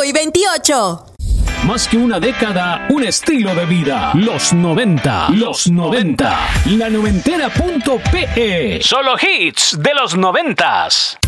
y 28. Más que una década, un estilo de vida. Los 90. Los 90. La noventera.pe. Solo hits de los 90s.